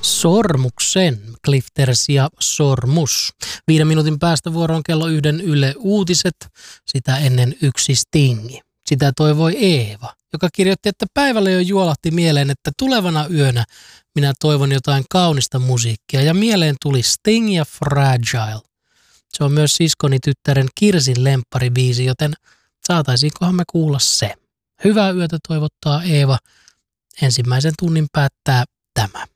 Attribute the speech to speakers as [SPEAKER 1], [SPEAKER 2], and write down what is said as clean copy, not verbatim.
[SPEAKER 1] Sormuksen, Clifters ja Sormus. 5 minuutin päästä vuoroon kello 1 Yle Uutiset, sitä ennen yksi Stingi. Sitä toivoi Eeva, joka kirjoitti, että päivällä jo juolahti mieleen, että tulevana yönä minä toivon jotain kaunista musiikkia ja mieleen tuli Sting ja Fragile. Se on myös siskoni tyttären Kirsin lempparibiisi, joten saataisiinkohan me kuulla se. Hyvää yötä toivottaa Eeva. Ensimmäisen tunnin päättää tämä.